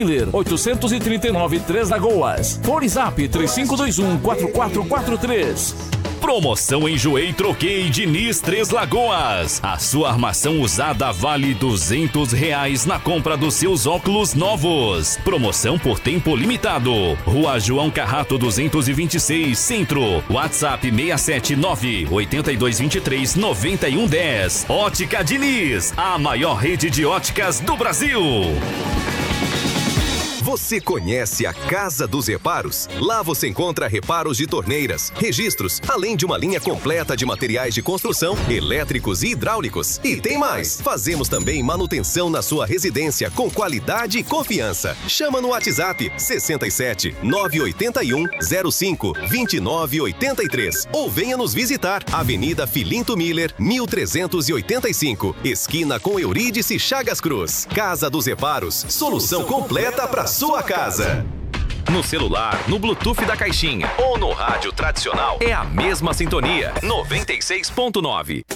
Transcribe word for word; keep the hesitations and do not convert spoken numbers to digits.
oitocentos e trinta e nove, Três Lagoas. Fone Zap três cinco dois um, quatro quatro quatro três. Promoção Enjoei e Troquei Diniz Três Lagoas. A sua armação usada vale duzentos reais na compra dos seus óculos novos. Promoção por tempo limitado. Rua João Carrato duzentos e vinte e seis, Centro. WhatsApp seis sete nove, oito dois dois três, nove um um zero. Ótica Diniz, a maior rede de óticas do Brasil. Você conhece a Casa dos Reparos? Lá você encontra reparos de torneiras, registros, além de uma linha completa de materiais de construção, elétricos e hidráulicos. E tem mais! Fazemos também manutenção na sua residência com qualidade e confiança. Chama no WhatsApp sessenta e sete, nove oito um, zero cinco, dois nove oito três ou venha nos visitar. Avenida Filinto Miller, mil trezentos e oitenta e cinco, esquina com Eurídice Chagas Cruz. Casa dos Reparos, solução completa para sua casa. No celular, no Bluetooth da caixinha ou no rádio tradicional, é a mesma sintonia. noventa e seis ponto nove.